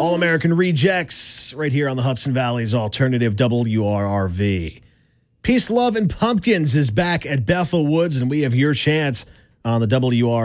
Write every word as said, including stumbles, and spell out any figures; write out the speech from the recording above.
All American Rejects right here on the Hudson Valley's alternative W R R V. Peace, Love, and Pumpkins is back at Bethel Woods, and we have your chance on the W R